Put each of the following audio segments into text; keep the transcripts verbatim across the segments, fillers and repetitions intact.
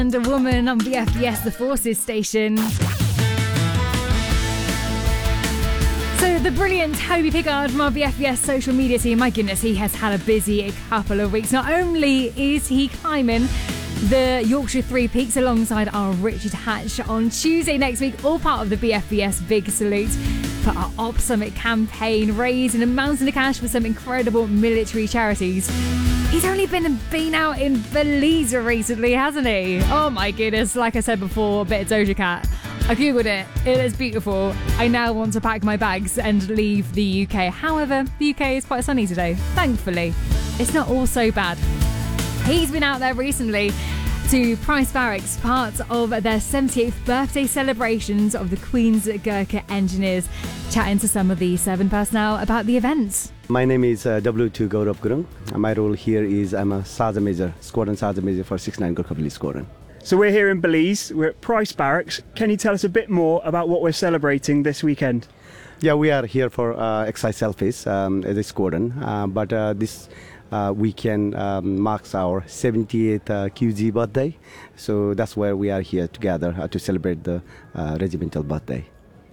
And a woman on B F B S, the Forces station. So the brilliant Toby Pickard from our B F B S social media team, my goodness, he has had a busy couple of weeks. Not only is he climbing the Yorkshire Three Peaks alongside our Richard Hatch on Tuesday next week, all part of the B F B S Big Salute for our Op Summit campaign, raising a mountain of cash for some incredible military charities. He's only been been out in Belize recently, hasn't he? Oh my goodness, like I said before, a bit of Doja Cat. I googled it. It is beautiful. I now want to pack my bags and leave the U K. However, the U K is quite sunny today. Thankfully, it's not all so bad. He's been out there recently to Price Barracks, part of their seventieth birthday celebrations of the Queen's Gurkha Engineers, chatting to some of the seven personnel about the events. My name is uh, W two Gaurav Gurung. My role here is I'm a Sergeant Major, Squadron Sergeant Major for six nine Gurkha Police Squadron. So we're here in Belize, we're at Price Barracks. Can you tell us a bit more about what we're celebrating this weekend? Yeah, we are here for uh, exercise selfies um, as a squadron, uh, but uh, this uh, weekend um, marks our seventieth uh, Q G birthday. So that's where we are here together uh, to celebrate the uh, regimental birthday.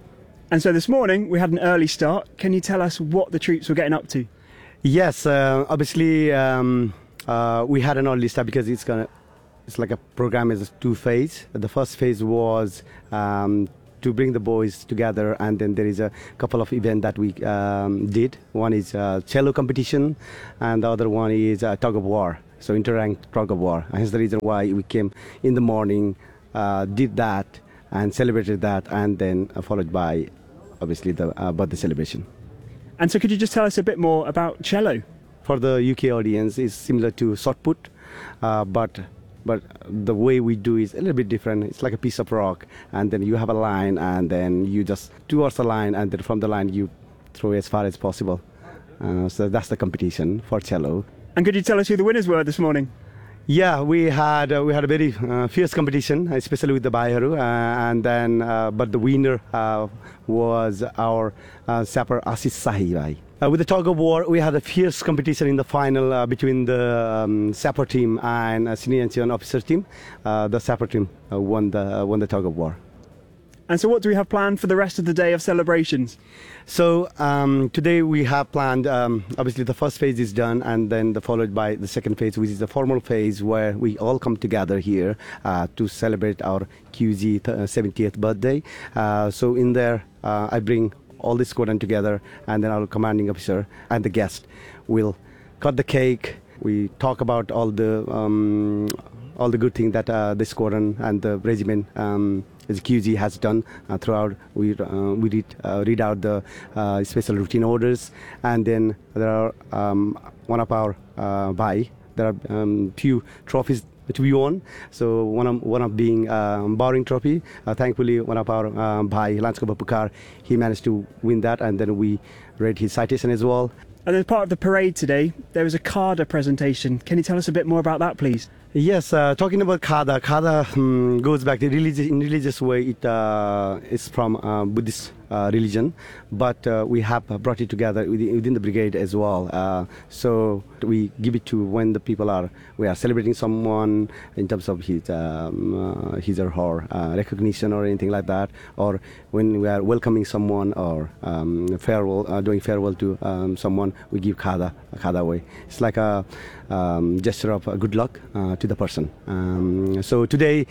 And so this morning we had an early start. Can you tell us what the troops were getting up to? Yes, uh, obviously um, uh, we had an early start because it's gonna. It's like a program is two phase. The first phase was um, to bring the boys together, and then there is a couple of events that we um, did. One is uh, cello competition, and the other one is uh, tug of war. So interranked tug of war. And hence the reason why we came in the morning, uh, did that, and celebrated that, and then uh, followed by obviously the uh, birthday celebration. And so could you just tell us a bit more about cello? For the U K audience, it's similar to shot put, uh, but But the way we do is a little bit different. It's like a piece of rock, and then you have a line, and then you just towards the line, and then from the line you throw as far as possible. Uh, so that's the competition for cello. And could you tell us who the winners were this morning? Yeah, we had uh, we had a very uh, fierce competition, especially with the Baiharu, uh, and then uh, but the winner uh, was our uh, sapper Ashish Sahi. Uh, with the tug of war, we had a fierce competition in the final uh, between the um, sapper team and uh, senior engineer officer team. Uh, the sapper team uh, won the uh, won the tug of war. And so what do we have planned for the rest of the day of celebrations? So um, today we have planned, um, obviously the first phase is done, and then the, followed by the second phase, which is the formal phase where we all come together here uh, to celebrate our Q G seventieth birthday. Uh, so in there, uh, I bring all the squadron together, and then our commanding officer and the guest will cut the cake. We talk about all the um, all the good things that uh, the squadron and the regiment um, as Q G has done uh, throughout. We uh, we read uh, read out the uh, special routine orders, and then there are um, one of our uh, bhai. There are um, few trophies that we won. So one of one of being uh, Bowring Trophy. Uh, thankfully, one of our um, bhai Lance Corporal Pukar, he managed to win that, and then we read his citation as well. And as part of the parade today, there was a Khada presentation. Can you tell us a bit more about that, please? Yes, uh, talking about Khada, Khada um, goes back to religious, in religious way. It uh, is from uh, Buddhist uh, religion, but uh, we have brought it together within, within the brigade as well. Uh, so we give it to when the people are we are celebrating someone in terms of his um, uh, his or her uh, recognition or anything like that, or when we are welcoming someone or um, farewell, uh, doing farewell to um, someone, we give Khada, Khada way. It's like a um, gesture of uh, good luck uh, to the person. Um, so today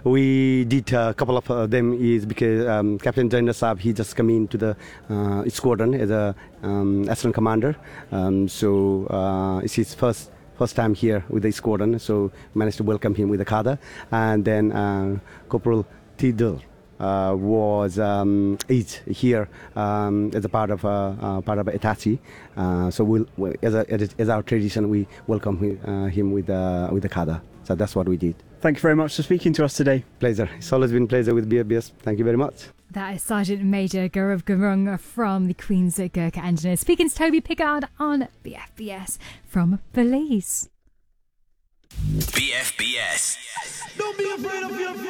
we did a couple of uh, them is because um, Captain Jayendra Saab, he just come into the uh, squadron as a um, assistant commander. Um, so uh, it's his first first time here with the squadron. So managed to welcome him with the Khada, and then uh, Corporal Tidal. Uh, was um, is here um, as a part of uh, uh, part of Itachi. Uh, so we'll, we'll, as, a, as our tradition, we welcome him, uh, him with uh, with the Khada. So that's what we did. Thank you very much for speaking to us today. Pleasure. It's always been a pleasure with B F B S. Thank you very much. That is Sergeant Major Gaurav Gurung from the Queen's Gurkha Engineers, speaking to Toby Pickard on B F B S from Belize. B F B S. Don't be afraid of your